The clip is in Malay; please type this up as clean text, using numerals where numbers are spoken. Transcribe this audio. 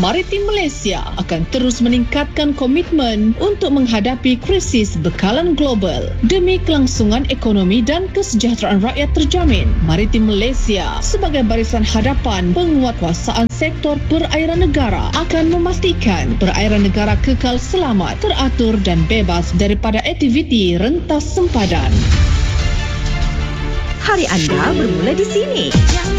Maritim Malaysia akan terus meningkatkan komitmen untuk menghadapi krisis bekalan global demi kelangsungan ekonomi dan kesejahteraan rakyat terjamin. Maritim Malaysia sebagai barisan hadapan penguatkuasaan sektor perairan negara akan memastikan perairan negara kekal selamat, teratur dan bebas daripada aktiviti rentas sempadan. Hari anda bermula di sini.